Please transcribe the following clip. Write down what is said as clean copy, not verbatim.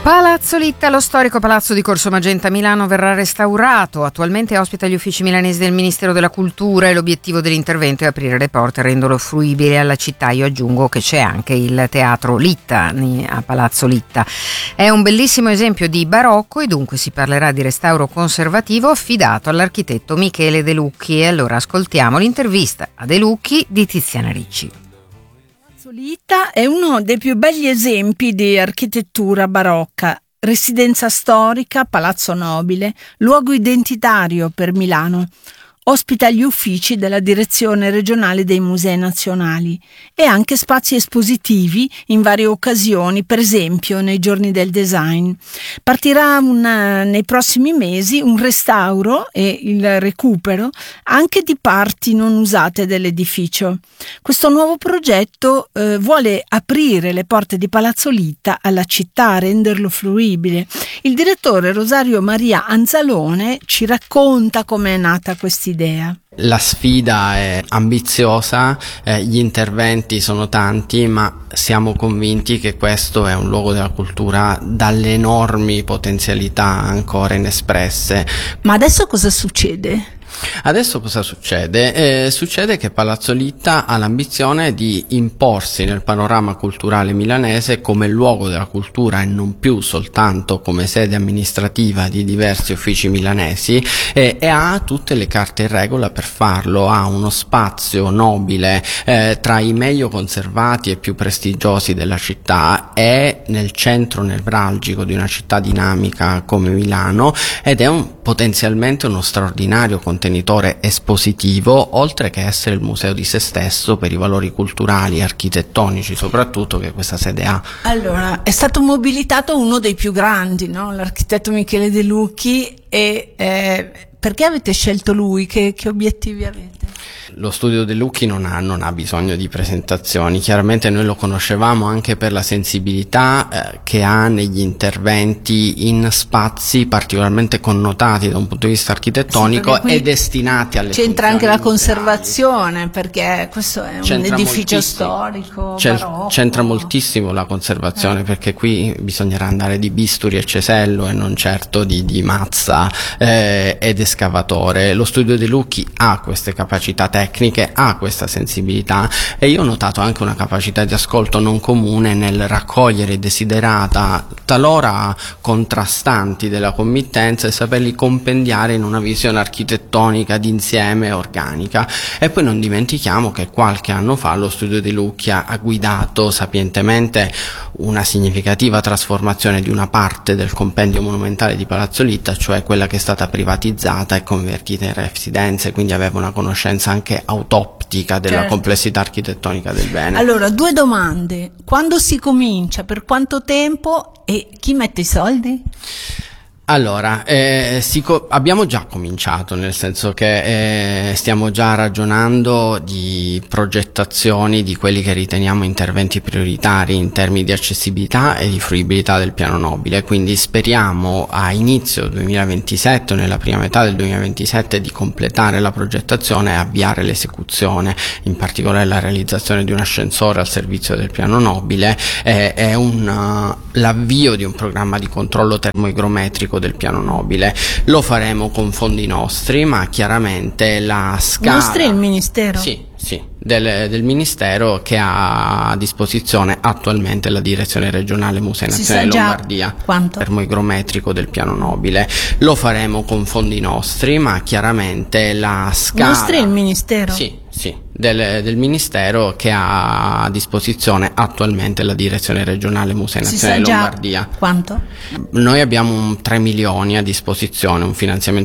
Palazzo Litta, lo storico palazzo di Corso Magenta a Milano, verrà restaurato. Attualmente ospita gli uffici milanesi del Ministero della Cultura e l'obiettivo dell'intervento è aprire le porte e renderlo fruibile alla città. Io aggiungo che c'è anche il teatro Litta a Palazzo Litta. È un bellissimo esempio di barocco e dunque si parlerà di restauro conservativo affidato all'architetto Michele De Lucchi. E allora ascoltiamo l'intervista a De Lucchi di Tiziana Ricci. Litta è uno dei più begli esempi di architettura barocca, residenza storica, palazzo nobile, luogo identitario per Milano. Ospita gli uffici della Direzione Regionale dei Musei Nazionali e anche spazi espositivi in varie occasioni, per esempio nei Giorni del Design. Partirà nei prossimi mesi un restauro e il recupero anche di parti non usate dell'edificio. Questo nuovo progetto vuole aprire le porte di Palazzo Litta alla città, renderlo fruibile. Il direttore Rosario Maria Anzalone ci racconta come è nata quest'idea. La sfida è ambiziosa, gli interventi sono tanti, ma siamo convinti che questo è un luogo della cultura dalle enormi potenzialità ancora inespresse. Ma adesso cosa succede? Adesso cosa succede? Succede che Palazzo Litta ha l'ambizione di imporsi nel panorama culturale milanese come luogo della cultura e non più soltanto come sede amministrativa di diversi uffici milanesi, e ha tutte le carte in regola per farlo. Ha uno spazio nobile tra i meglio conservati e più prestigiosi della città, è nel centro nevralgico di una città dinamica come Milano ed è potenzialmente uno straordinario contenitore espositivo, oltre che essere il museo di se stesso per i valori culturali e architettonici soprattutto che questa sede ha. Allora, è stato mobilitato uno dei più grandi, no? L'architetto Michele De Lucchi, e perché avete scelto lui? Che obiettivi avete? Lo studio De Lucchi non ha bisogno di presentazioni, chiaramente noi lo conoscevamo anche per la sensibilità che ha negli interventi in spazi particolarmente connotati da un punto di vista architettonico e destinati alle c'entra anche la museali. Conservazione, perché questo è un edificio storico barocco. C'entra moltissimo la conservazione, perché qui bisognerà andare di bisturi e cesello e non certo di mazza ed escavatore. Lo studio De Lucchi ha queste capacità tecniche, ha questa sensibilità, e io ho notato anche una capacità di ascolto non comune nel raccogliere i desiderata talora contrastanti della committenza e saperli compendiare in una visione architettonica d'insieme organica. E poi non dimentichiamo che qualche anno fa lo studio De Lucchi ha guidato sapientemente una significativa trasformazione di una parte del compendio monumentale di Palazzo Litta, cioè quella che è stata privatizzata e convertita in residenze, quindi aveva una conoscenza anche autoptica della complessità architettonica del bene. Allora, due domande: quando si comincia, per quanto tempo e chi mette i soldi? Allora, abbiamo già cominciato, nel senso che stiamo già ragionando di progettazioni di quelli che riteniamo interventi prioritari in termini di accessibilità e di fruibilità del piano nobile, quindi speriamo a inizio 2027 o nella prima metà del 2027 di completare la progettazione e avviare l'esecuzione, in particolare la realizzazione di un ascensore al servizio del piano nobile e l'avvio di un programma di controllo termoigrometrico del piano nobile. Lo faremo con fondi nostri, ma chiaramente la scala... Nostri il Ministero? Sì, del Ministero, che ha a disposizione attualmente la Direzione Regionale Musei Nazionali Lombardia. Quanto? Termoigrometrico del piano nobile. Lo faremo con fondi nostri, ma chiaramente la scala... Nostri il Ministero? Sì, del Ministero, che ha a disposizione attualmente la Direzione Regionale Musei Nazionali Lombardia. Quanto? Noi abbiamo 3 milioni a disposizione, un finanziamento